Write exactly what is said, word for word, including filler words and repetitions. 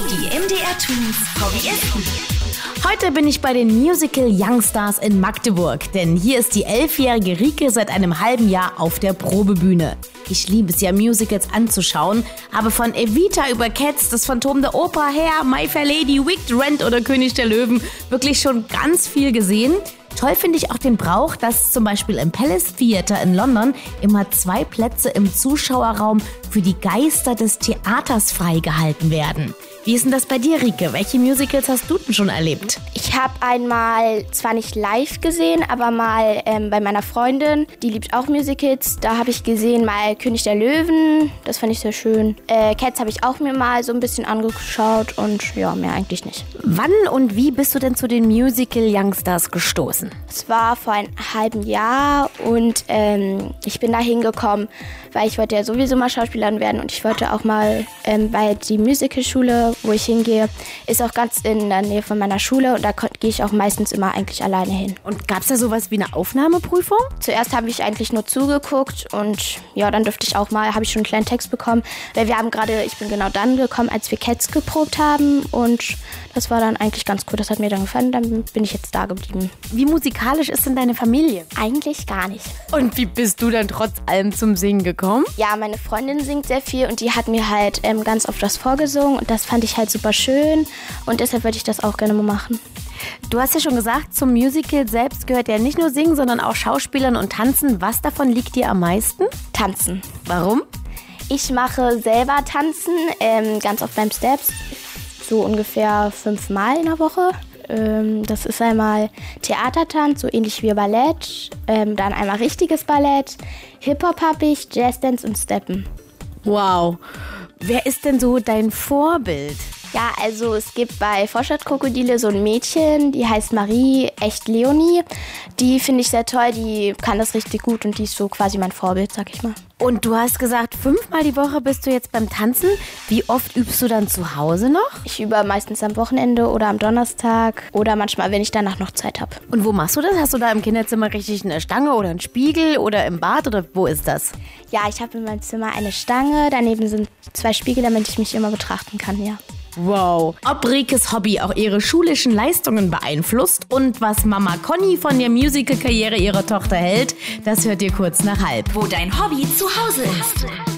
Die M D R Twins Hobbyisten. Heute bin ich bei den Musical Youngstars in Magdeburg, denn hier ist die elfjährige Rike seit einem halben Jahr auf der Probebühne. Ich liebe es ja, Musicals anzuschauen, habe von Evita über Cats, das Phantom der Oper, Hair, My Fair Lady, Wicked, Rent oder König der Löwen wirklich schon ganz viel gesehen. Toll finde ich auch den Brauch, dass zum Beispiel im Palace Theatre in London immer zwei Plätze im Zuschauerraum für die Geister des Theaters freigehalten werden. Wie ist denn das bei dir, Rike? Welche Musicals hast du denn schon erlebt? Ich habe einmal, zwar nicht live gesehen, aber mal ähm, bei meiner Freundin, die liebt auch Musicals. Da habe ich gesehen mal König der Löwen, das fand ich sehr schön. Äh, Cats habe ich auch mir mal so ein bisschen angeschaut und ja, mehr eigentlich nicht. Wann und wie bist du denn zu den Musical Youngstars gestoßen? Es war vor einem halben Jahr und ähm, ich bin da hingekommen, weil ich wollte ja sowieso mal Schauspielerin werden und ich wollte auch mal ähm, bei die Musicalschule, wo ich hingehe, ist auch ganz in der Nähe von meiner Schule und da gehe ich auch meistens immer eigentlich alleine hin. Und gab es da sowas wie eine Aufnahmeprüfung? Zuerst habe ich eigentlich nur zugeguckt und ja, dann durfte ich auch mal, habe ich schon einen kleinen Text bekommen, weil wir haben gerade, ich bin genau dann gekommen, als wir Cats geprobt haben und das war dann eigentlich ganz cool, das hat mir dann gefallen, dann bin ich jetzt da geblieben. Wie musikalisch ist denn deine Familie? Eigentlich gar nicht. Und wie bist du dann trotz allem zum Singen gekommen? Ja, meine Freundin singt sehr viel und die hat mir halt ähm, ganz oft was vorgesungen und das fand ich halt super schön und deshalb wollte ich das auch gerne mal machen. Du hast ja schon gesagt, zum Musical selbst gehört ja nicht nur Singen, sondern auch Schauspielern und Tanzen. Was davon liegt dir am meisten? Tanzen. Warum? Ich mache selber Tanzen, ähm, ganz oft beim Steps, so ungefähr fünfmal in der Woche. Ähm, das ist einmal Theatertanz, so ähnlich wie Ballett, ähm, dann einmal richtiges Ballett, Hip-Hop habe ich, Jazzdance und Steppen. Wow. Wer ist denn so dein Vorbild? Ja, also es gibt bei Vorstadtkrokodile so ein Mädchen, die heißt Marie, echt Leonie. Die finde ich sehr toll, die kann das richtig gut und die ist so quasi mein Vorbild, sag ich mal. Und du hast gesagt, fünfmal die Woche bist du jetzt beim Tanzen. Wie oft übst du dann zu Hause noch? Ich übe meistens am Wochenende oder am Donnerstag oder manchmal, wenn ich danach noch Zeit habe. Und wo machst du das? Hast du da im Kinderzimmer richtig eine Stange oder einen Spiegel oder im Bad oder wo ist das? Ja, ich habe in meinem Zimmer eine Stange, daneben sind zwei Spiegel, damit ich mich immer betrachten kann, ja. Wow. Ob Rikes Hobby auch ihre schulischen Leistungen beeinflusst und was Mama Conny von der Musical-Karriere ihrer Tochter hält, das hört ihr kurz nach halb. Wo dein Hobby zu Hause ist.